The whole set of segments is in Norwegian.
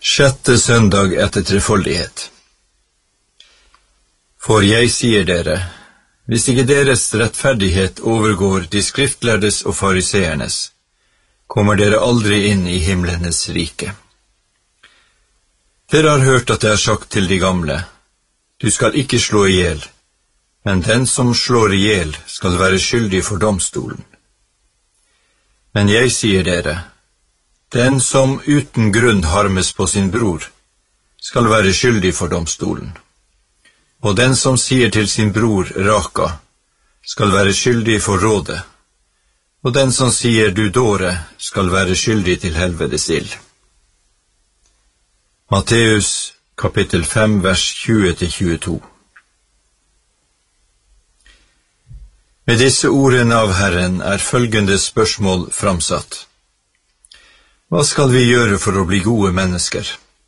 Sjette søndag etter trefoldighet. For jeg sier dere, hvis ikke deres rettferdighet overgår de skriftlærdes og fariseernes, kommer dere aldri inn i himlenes rike. Dere har hørt at det er sagt til de gamle, du skal ikke slå ihjel, men den som slår ihjel skal være skyldig for domstolen. Men jeg sier dere, den som uten grunn harmes på sin bror, skal være skyldig for domstolen. Og den som sier til sin bror Raka, skal være skyldig for rådet. Og den som sier du dåre, skal være skyldig til helvetes ild. Matteus kapittel 5 vers 20-22. Med disse ordene av Herren er følgende spørsmål framsatt. Hva skal vi gjøre for å bli gode mennesker?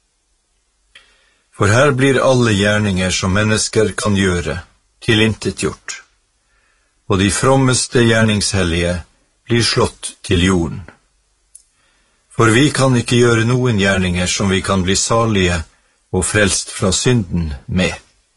For her blir alle gjerninger som mennesker kan gjøre, tilintetgjort, og de frommeste gjerningshellige blir slått til jorden. For vi kan ikke gjøre noen gjerninger som vi kan bli salige og frelst fra synden med.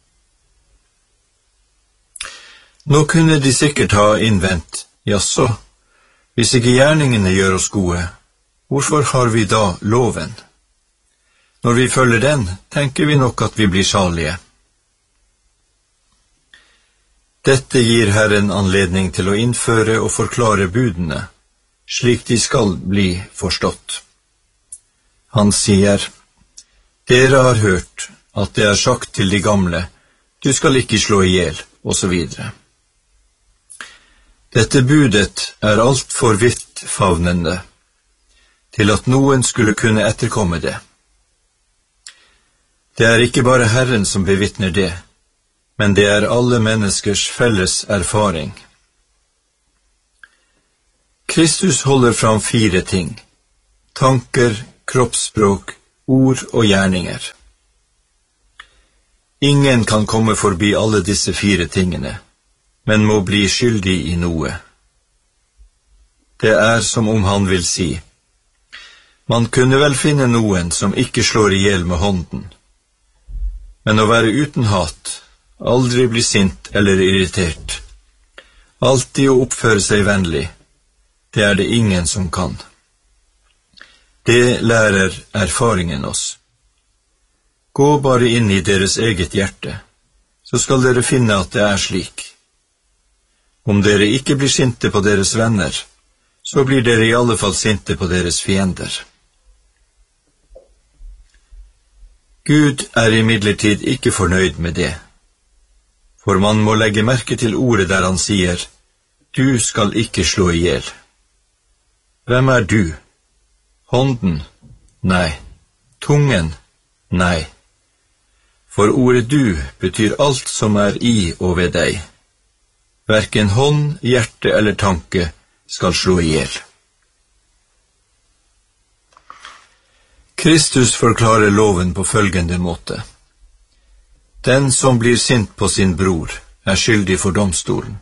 Nå kunne de sikkert ha innvendt, jaså, hvis ikke gjerningene gjør oss gode, hvorfor har vi da loven? Når vi følger den, tenker vi nok at vi blir salige. Dette gir Herren anledning til å innføre og forklare budene, slik de skal bli forstått. Han sier, dere har hørt at det er sagt til de gamle, du skal ikke slå ihjel, og så videre. Dette budet er alt for vidtfavnende, til at noen skulle kunne etterkomme det. Det er ikke bare Herren som bevitner det, men det er alle menneskers felles erfaring. Kristus holder fram 4 ting, tanker, kroppsspråk, ord og gjerninger. Ingen kan komme forbi alle disse 4 tingene, men må bli skyldig i noe. Det er som om han vil si, man kunne vel finne noen som ikke slår ihjel med hånden, men å være uten hat, aldri bli sint eller irritert, alltid å oppføre seg vennlig, det er det ingen som kan. Det lærer erfaringen oss. Gå bare inn i deres eget hjerte, så skal dere finne at det er slik. Om dere ikke blir sinte på deres venner, så blir dere i alle fall sinte på deres fiender. Gud er imidlertid ikke fornøyd med det, for man må legge merke til ordet der han sier, du skal ikke slå ihjel. Hvem er du? Hånden? Nei. Tungen? Nei. For ordet du betyr alt som er i og ved deg. Hverken hånd, hjerte eller tanke skal slå ihjel. Kristus forklarer loven på følgende måte. Den som blir sint på sin bror, er skyldig for domstolen.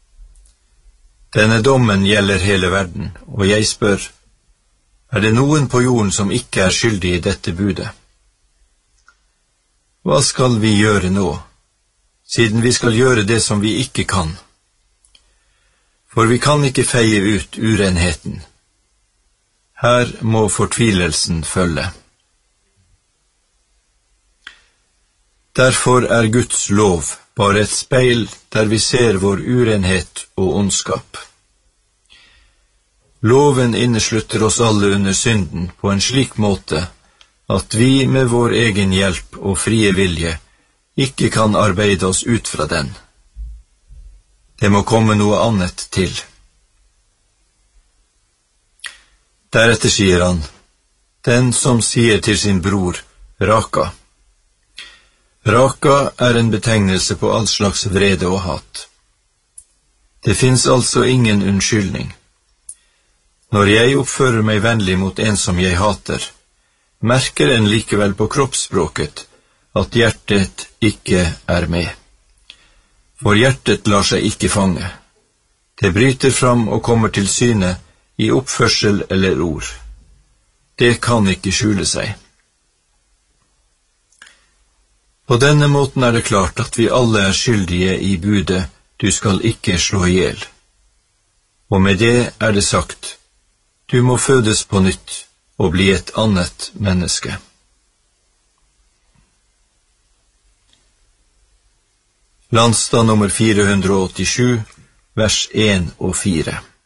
Denne dommen gjelder hele verden, og jeg spør, er det noen på jorden som ikke er skyldig i dette budet? Hva skal vi gjøre nå, siden vi skal gjøre det som vi ikke kan? For vi kan ikke feie ut urenheten. Her må fortvilelsen følge. Derfor er Guds lov bare et speil der vi ser vår urenhet og ondskap. Loven inneslutter oss alle under synden på en slik måte at vi med vår egen hjelp og frie vilje ikke kan arbeide oss ut fra den. Det må komme noe annet til. Deretter sier han, den som sier til sin bror, Raka. Raka er en betegnelse på all slags vrede og hat. Det finnes altså ingen unnskyldning. Når jeg oppfører meg vennlig mot en som jeg hater, merker en likevel på kroppsspråket at hjertet ikke er med. For hjertet lar seg ikke fange. Det bryter fram og kommer til syne i oppførsel eller ord. Det kan ikke skjule seg. På denne måten er det klart at vi alle er skyldige i budet «Du skal ikke slå ihjel». Og med det er det sagt, du må fødes på nytt og bli et annet menneske. Landstad nummer 487, vers 1 og 4.